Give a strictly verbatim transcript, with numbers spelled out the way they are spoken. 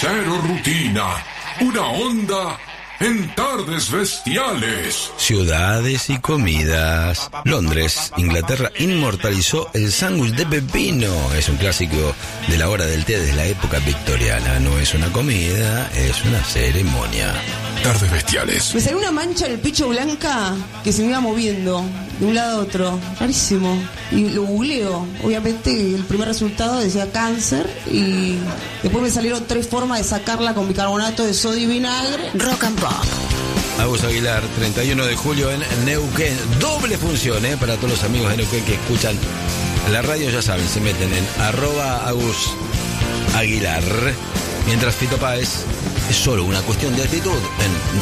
Cero rutina. Una onda en Tardes Bestiales. Ciudades y comidas. Londres, Inglaterra, inmortalizó el sándwich de pepino. Es un clásico de la hora del té desde la época victoriana. No es una comida, es una ceremonia. Tardes Bestiales. Me salió una mancha en el pecho blanca que se me iba moviendo de un lado a otro. Rarísimo. Y lo googleo. Obviamente el primer resultado decía cáncer y después me salieron tres formas de sacarla con bicarbonato de sodio y vinagre. Rock and pop. Agus Aguilar, treinta y uno de julio en Neuquén. Doble función, ¿eh? Para todos los amigos de Neuquén que escuchan la radio, ya saben, se meten en arroba Agus Aguilar. Mientras Fito Páez es solo una cuestión de actitud en